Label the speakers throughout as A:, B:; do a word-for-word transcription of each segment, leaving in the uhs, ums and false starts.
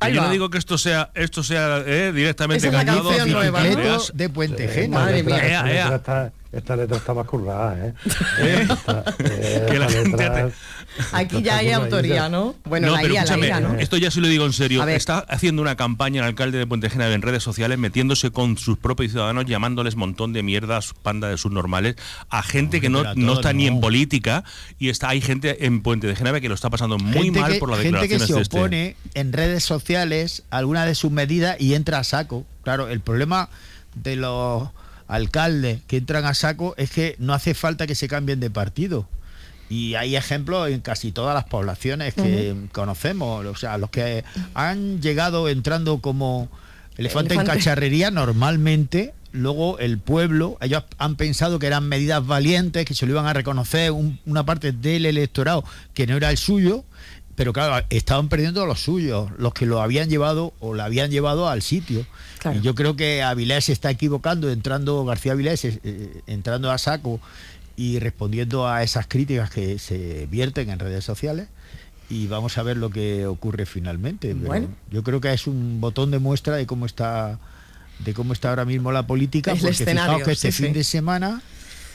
A: Ahí Yo va. no digo que esto sea esto sea eh, directamente
B: Esa es la
A: cantado.
B: canción nueva, ¿no?
C: De Puentejena.
B: Madre
D: esta,
B: mía.
D: esta,
A: Ea,
D: letra
A: ea.
D: está, esta letra está más currada, ¿eh?
A: ¿Eh?
D: Esta, eh,
A: Que la
D: esta
A: gente
D: letra-
A: te-
B: Aquí ya hay
D: esta
B: autoría,
D: curradita.
B: ¿no? Bueno,
A: no,
B: la
A: pero
B: I A, la
A: escúchame,
B: I A, ¿no?
A: esto ya sí lo digo en serio.
B: A ver.
A: Está haciendo una campaña el alcalde de Puentejena en redes sociales, metiéndose con sus propios ciudadanos, llamándoles montón de mierdas, panda de subnormales, a gente
C: No,
A: que no,
C: pero a
A: no
C: todos
A: está ni
C: no.
A: en política, y está hay gente en Puentejena que lo está pasando muy
C: Gente
A: mal
C: que-
A: por las
C: gente que
A: declaraciones
C: se
A: de este.
C: opone en redes sociales a alguna de sus medidas y entra a saco. Claro, el problema de los alcaldes que entran a saco es que no hace falta que se cambien de partido. Y hay ejemplos en casi todas las poblaciones que uh-huh. conocemos. O sea, los que han llegado entrando como elefante, elefante en cacharrería normalmente, luego el pueblo, ellos han pensado que eran medidas valientes, que se lo iban a reconocer un, una parte del electorado que no era el suyo, pero claro, estaban perdiendo los suyos, los que lo habían llevado o la habían llevado al sitio. Claro. Y yo creo que Avilés se está equivocando, entrando García Avilés, eh, entrando a saco y respondiendo a esas críticas que se vierten en redes sociales, y vamos a ver lo que ocurre finalmente. Bueno. Yo creo que es un botón de muestra de cómo está de cómo está ahora mismo la política,
B: es
C: porque fijaos que este
B: sí,
C: fin
B: sí.
C: de semana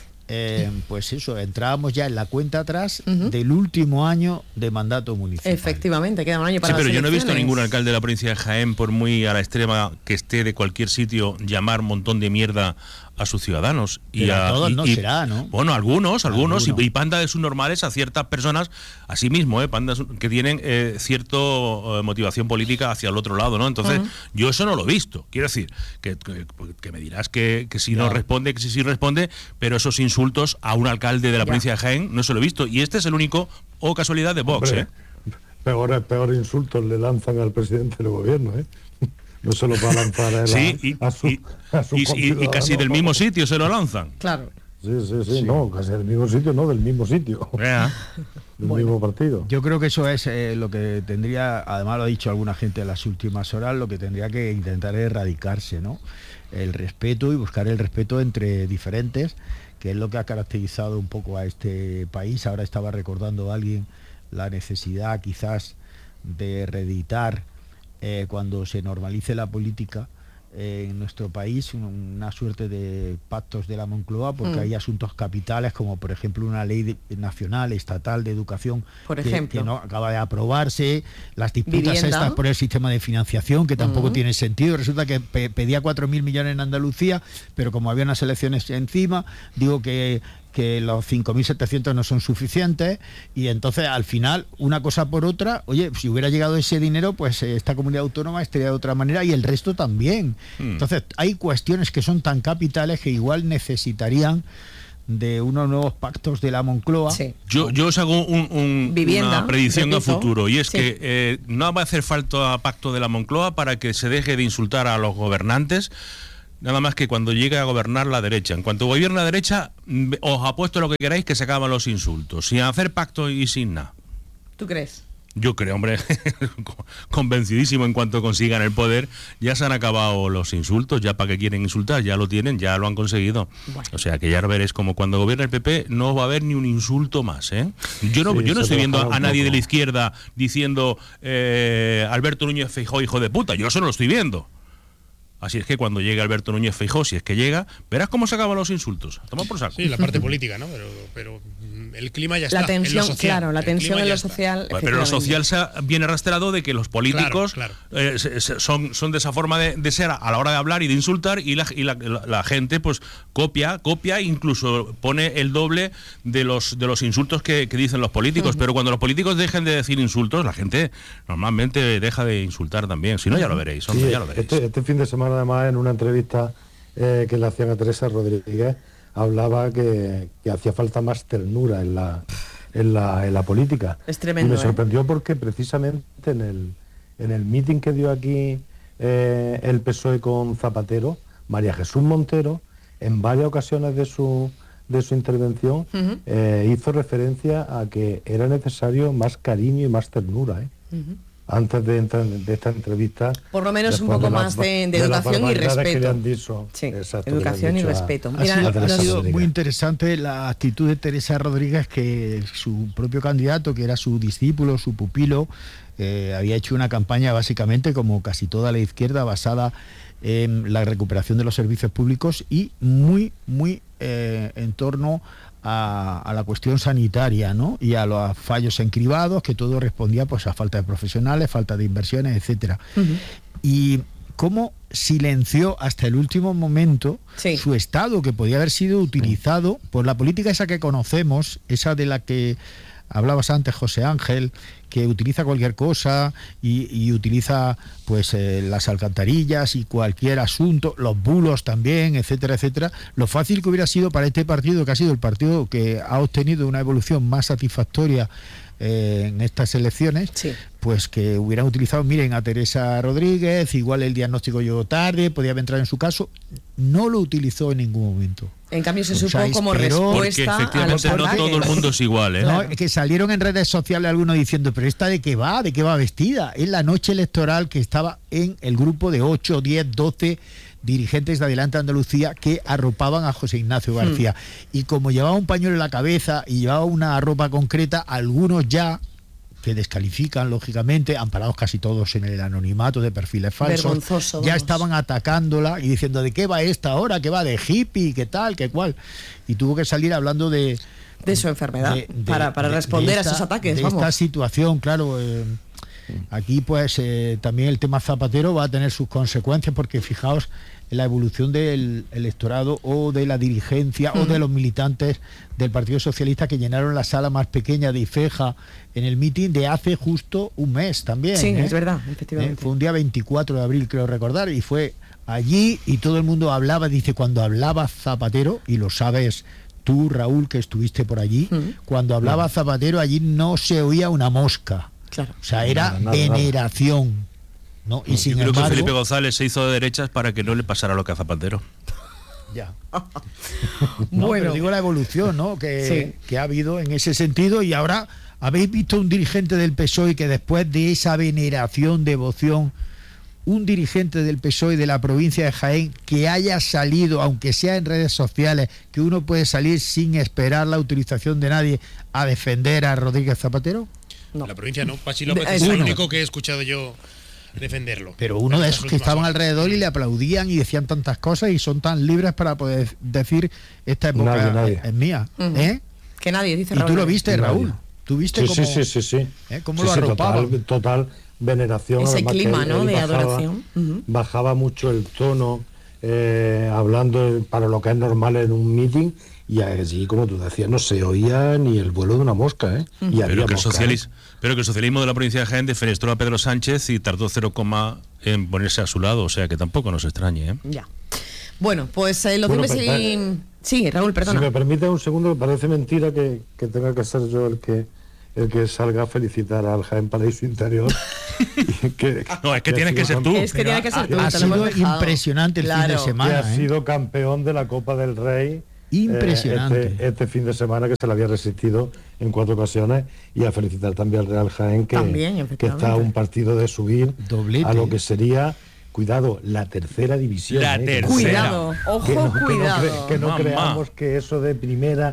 C: Eh, pues eso, entrábamos ya en la cuenta atrás uh-huh. del último año de mandato municipal.
B: Efectivamente, queda un año para
A: sí, pero
B: las
A: yo no he visto a
B: elecciones.
A: ningún alcalde de la provincia de Jaén, por muy a la extrema que esté de cualquier sitio, llamar un montón de mierda a sus ciudadanos.
C: Pero
A: y a,
C: a todos
A: y,
C: no
A: y,
C: será, ¿no?
A: Bueno, algunos, algunos,
C: Alguno.
A: y, y panda de subnormales a ciertas personas, así mismo, ¿eh? Pandas que tienen eh, cierta eh, motivación política hacia el otro lado, ¿no? Entonces, uh-huh. yo eso no lo he visto. Quiero decir, que, que, que me dirás que, que si no. no responde, que si sí responde, pero esos insultos a un alcalde de la ya. provincia de Jaén no se lo he visto. Y este es el único, o casualidad, de Vox,
D: Hombre,
A: ¿eh?
D: Peor, peor insultos le lanzan al presidente del gobierno, ¿eh? No se lo va a lanzar a,
A: sí, y,
D: a su,
A: y,
D: a su
A: y, y, y casi del mismo sitio se lo lanzan.
B: Claro.
D: Sí, sí, sí, sí, no, casi del mismo sitio, no, del mismo sitio.
A: Yeah.
D: Del
C: bueno,
D: mismo partido.
C: Yo creo que eso es eh, lo que tendría, además lo ha dicho alguna gente en las últimas horas, lo que tendría que intentar es erradicarse, ¿no? El respeto y buscar el respeto entre diferentes, que es lo que ha caracterizado un poco a este país. Ahora estaba recordando a alguien la necesidad quizás de reeditar eh, cuando se normalice la política eh, en nuestro país una suerte de pactos de la Moncloa, porque mm. hay asuntos capitales como por ejemplo una ley de, nacional, estatal de educación
B: por
C: que,
B: ejemplo.
C: que no acaba de aprobarse, las disputas
B: Vivienda.
C: estas por el sistema de financiación que tampoco mm. tiene sentido. Resulta que pe- pedía cuatro mil millones en Andalucía, pero como había unas elecciones encima, digo que que los cinco mil setecientos no son suficientes, y entonces al final, una cosa por otra, oye, si hubiera llegado ese dinero, pues esta comunidad autónoma estaría de otra manera y el resto también. Hmm. Entonces hay cuestiones que son tan capitales que igual necesitarían de unos nuevos pactos de la Moncloa.
B: Sí.
A: Yo, yo os hago un, un,
B: Vivienda,
A: una predicción
B: repito.
A: a futuro, y es
B: sí.
A: que eh, no va a hacer falta pacto de la Moncloa para que se deje de insultar a los gobernantes. Nada más que cuando llegue a gobernar la derecha. En cuanto gobierne la derecha, os apuesto lo que queráis que se acaban los insultos, sin hacer pacto y sin nada.
B: ¿Tú crees?
A: Yo creo, hombre, convencidísimo, en cuanto consigan el poder, ya se han acabado los insultos, ya para qué quieren insultar, ya lo tienen, ya lo han conseguido. Bueno. O sea que ya veréis como cuando gobierne el P P no va a haber ni un insulto más, ¿eh? Yo no, sí, yo no estoy viendo a, a nadie de la izquierda diciendo eh, Alberto Núñez Feijóo, hijo de puta, yo eso no lo estoy viendo. Así es que cuando llegue Alberto Núñez Feijóo, si es que llega, verás cómo se acaban los insultos. Toma por saco.
E: Sí, la parte política, ¿no? Pero, pero el clima ya está.
B: La tensión,
E: en lo social.
B: claro, la tensión en lo social.
A: Bueno, pero lo social se ha, viene arrastrado de que los políticos claro, claro. Eh, se, se, son, son de esa forma de, de ser a la hora de hablar y de insultar, y la, y la, la, la gente pues copia, copia, incluso pone el doble de los de los insultos que, que dicen los políticos. Uh-huh. Pero cuando los políticos dejen de decir insultos, la gente normalmente deja de insultar también. Si no, ya lo veréis. Hombre,
D: sí,
A: ya lo veréis.
D: Este, este fin de semana, además, en una entrevista eh, que le hacían a Teresa Rodríguez, hablaba que, que hacía falta más ternura en la, en la, en la política.
B: Es tremendo.
D: Y me sorprendió
B: ¿eh?
D: porque precisamente en el, en el meeting que dio aquí eh, el P S O E con Zapatero, María Jesús Montero, en varias ocasiones de su, de su intervención, uh-huh. eh, hizo referencia a que era necesario más cariño y más ternura, ¿eh? Uh-huh. Antes de, de esta entrevista,
B: por lo menos un poco
D: de
B: más
D: la,
B: de, de,
D: de
B: educación y respeto.
D: Que le han dicho,
B: sí,
D: exacto,
B: educación y respeto.
C: Ha sido, ha sido muy interesante la actitud de Teresa Rodríguez, que su propio candidato, que era su discípulo, su pupilo, eh, había hecho una campaña básicamente como casi toda la izquierda basada en la recuperación de los servicios públicos y muy, muy eh, en torno a, a la cuestión sanitaria, ¿no? Y a los fallos en cribados, que todo respondía pues a falta de profesionales, falta de inversiones, etcétera. Uh-huh. Y cómo silenció hasta el último momento sí. su estado, que podía haber sido utilizado por la política esa que conocemos, esa de la que hablabas antes, José Ángel, que utiliza cualquier cosa y, y utiliza pues eh, las alcantarillas y cualquier asunto, los bulos también, etcétera, etcétera. Lo fácil que hubiera sido para este partido, que ha sido el partido que ha obtenido una evolución más satisfactoria eh, en estas elecciones, sí. pues que hubieran utilizado, miren, a Teresa Rodríguez, igual el diagnóstico llegó tarde, podía haber entrado en su caso, no lo utilizó en ningún momento.
B: En cambio se
C: O
B: supo
C: sea,
B: como
C: esperó-
A: Porque
B: respuesta a los
A: efectivamente no
B: ataques.
A: todo el mundo es igual, ¿eh?
C: No, que salieron en redes sociales algunos diciendo, pero ¿esta de qué va? ¿De qué va vestida? Es la noche electoral que estaba en el grupo de ocho, diez, doce dirigentes de Adelante Andalucía que arropaban a José Ignacio García. Hmm. Y como llevaba un pañuelo en la cabeza y llevaba una ropa concreta, algunos ya, que descalifican, lógicamente, amparados casi todos en el anonimato de perfiles falsos,
B: Vergonzoso,
C: ya
B: vamos.
C: estaban atacándola y diciendo, ¿de qué va esta ahora? ¿Qué va? ¿De hippie? ¿Qué tal? ¿Qué cual? Y tuvo que salir hablando de...
B: De su enfermedad,
C: de- de-
B: para, para
C: de-
B: responder
C: de
B: a
C: esta-
B: esos ataques,
C: de
B: vamos.
C: esta situación, claro. eh, aquí pues eh, también el tema Zapatero va a tener sus consecuencias, porque fijaos en la evolución del electorado o de la dirigencia uh-huh. o de los militantes del Partido Socialista, que llenaron la sala más pequeña de Ifeja en el mitin de hace justo un mes también.
B: Sí,
C: ¿eh?
B: es verdad,
C: Eh,
B: efectivamente.
C: fue un día veinticuatro de abril, creo recordar, y fue allí y todo el mundo hablaba, dice, cuando hablaba Zapatero, y lo sabes tú, Raúl, que estuviste por allí,
B: Mm.
C: cuando hablaba
D: Claro.
C: Zapatero allí no se oía una mosca.
B: Claro.
C: O sea, era
D: Nada, nada,
C: veneración. ¿no? Y sin
A: Yo creo que
C: embargo,
A: Felipe González se hizo de derechas para que no le pasara lo que a Zapatero.
C: ya. No,
B: Bueno.
C: pero digo la evolución, ¿no? Que,
B: Sí.
C: que ha habido en ese sentido, y ahora habéis visto un dirigente del P S O E que después de esa veneración, devoción, un dirigente del P S O E de la provincia de Jaén que haya salido, aunque sea en redes sociales, que uno puede salir sin esperar la utilización de nadie, a defender a Rodríguez Zapatero.
B: No.
E: La provincia no. Pachi López
B: De-
E: es el
C: uno.
E: único que he escuchado yo defenderlo.
C: Pero uno de
E: En
C: esos
E: las
C: que estaban
E: últimas horas.
C: alrededor y le aplaudían y decían tantas cosas y son tan libres para poder decir esta época
D: Nadie, nadie.
C: es- es mía.
B: Ujú.
C: ¿eh?
B: Que nadie dice
C: Y tú
B: Raúl.
C: lo viste,
D: Nadie.
C: Raúl. Tú viste
D: Sí,
C: cómo,
D: sí, sí, sí, sí.
C: ¿eh? cómo
D: Sí,
C: lo
D: sí,
C: arropaban.
D: total, total veneración.
B: Ese
D: además que
B: clima,
D: él-
B: ¿no?
D: él
B: de
D: bajaba-
B: adoración. Ujú.
D: Bajaba mucho el tono, eh, hablando para lo que es normal en un meeting, y allí, como tú decías, no se oía ni el vuelo de una mosca, ¿eh? Y había
A: Pero que, el
D: mosca,
A: socialis- pero que el socialismo de la provincia de Jaén defenestró a Pedro Sánchez y tardó cero coma en ponerse a su lado, o sea que tampoco nos extrañe, ¿eh?
B: Ya. Bueno, pues eh, lo
D: Bueno,
B: firmes
D: pero-
B: y... Sí, Raúl,
D: Si
B: perdona.
D: me permite un segundo, me parece mentira que, que tenga que ser yo el que el que salga a felicitar al Jaén Paraíso Interior. Y que-
A: No, es que tienes que ser tú.
B: Es que tiene que ser tú,
C: ha
B: te lo hemos
C: sido
B: dejado.
C: impresionante el fin
B: Claro.
C: de
D: que
C: semana.
D: ha
C: ¿eh?
D: sido campeón de la Copa del Rey.
C: Impresionante.
D: eh, este, este fin de semana, que se le había resistido en cuatro ocasiones, y a felicitar también al Real Jaén, que,
B: También,
D: que
B: efectivamente.
D: está a un partido de subir
C: Doblete.
D: a lo que sería, cuidado, la tercera división.
A: La
D: ¿eh? Que no-
A: tercera.
B: Cuidado,
D: que
B: ojo,
D: no, que no
B: cuidado.
D: cre- que no
A: Mamá.
D: creamos que eso de primera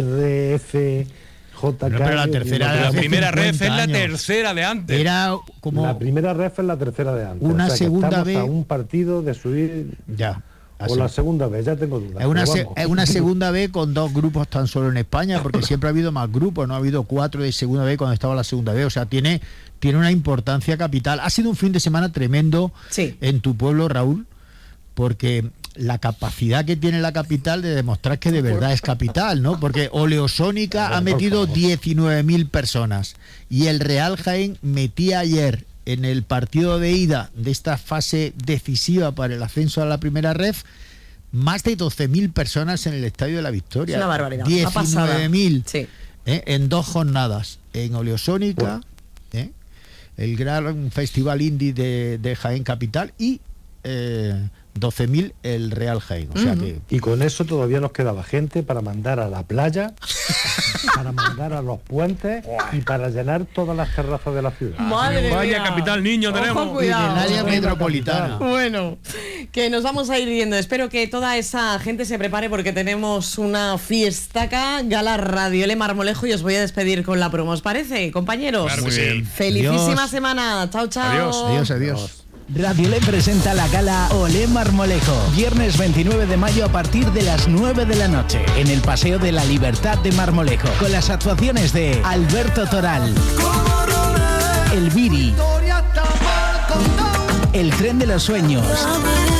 D: R F J K.
C: No, pero la tercera
D: no,
C: de
A: La
C: hace
A: primera ref es
C: cincuenta
A: la
C: años.
A: tercera de antes.
C: Era como
D: La primera ref es la tercera de antes.
C: Una
D: o sea que
C: segunda
D: estamos
C: vez-
D: a un partido de subir.
C: ya.
D: O
C: así.
D: la segunda vez, ya tengo dudas.
C: Es una,
D: pero
C: se-
D: vamos.
C: es una segunda vez con dos grupos tan solo en España, porque siempre ha habido más grupos, no ha habido cuatro de segunda vez cuando estaba la segunda vez, o sea, tiene, tiene una importancia capital. Ha sido un fin de semana tremendo
B: Sí.
C: en tu pueblo, Raúl, porque la capacidad que tiene la capital de demostrar que de verdad es capital, ¿no? Porque Oleosónica ha metido diecinueve mil personas y el Real Jaén metía ayer en el partido de ida de esta fase decisiva para el ascenso a la primera ref más de doce mil personas en el Estadio de la Victoria.
B: Es una barbaridad, una pasada.
C: diecinueve mil
B: Sí.
C: ¿eh? en dos jornadas en Oleosónica,
D: Bueno.
C: ¿eh? el gran festival indie de, de Jaén Capital y eh, doce mil el Real Jaén. O sea que...
D: Y con eso todavía nos quedaba gente para mandar a la playa, para mandar a los puentes y para llenar todas las terrazas de la ciudad.
B: Madre
A: Vaya
B: mía.
A: capital niño
B: Ojo,
A: tenemos.
B: cuidado.
C: Y del área
D: Ojo,
C: metropolitana.
B: Bueno, que nos vamos a ir yendo. Espero que toda esa gente se prepare porque tenemos una fiestaca, Gala Radio Le Marmolejo, y os voy a despedir con la promo. ¿Os parece, compañeros?
E: Claro que
A: Muy
E: sí.
A: bien.
B: Felicísima
C: Adiós.
B: semana. Chao, chao.
A: Adiós.
C: Adiós, adiós.
F: Radio Le presenta la gala Olé Marmolejo, viernes veintinueve de mayo a partir de las nueve de la noche, en el Paseo de la Libertad de Marmolejo, con las actuaciones de Alberto Toral, El Viri, El Tren de los Sueños,